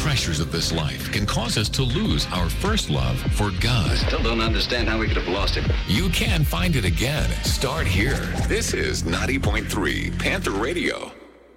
pressures of this life can cause us to lose our first love for God. Still don't understand how we could have lost him. You can find it again. Start here. This is 90.3 Panther Radio.